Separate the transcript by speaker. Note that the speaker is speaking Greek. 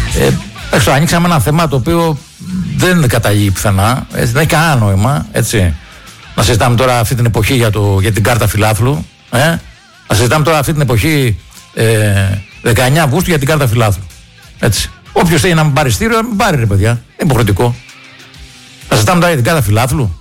Speaker 1: Ανοίξαμε ένα θέμα το οποίο δεν καταλήγει πουθενά, δεν έχει κανένα νόημα, έτσι. Να συζητάμε τώρα αυτή την εποχή για την κάρτα φιλάθλου. Να συζητάμε τώρα αυτή την εποχή 19 Αυγούστου για την κάρτα φιλάθλου. Έτσι. Όποιος θέλει να μην πάρει στήριο, να μην πάρει, ρε παιδιά. Είναι υποχρεωτικό. Να συζητάμε τώρα για την κάρτα φιλάθλου.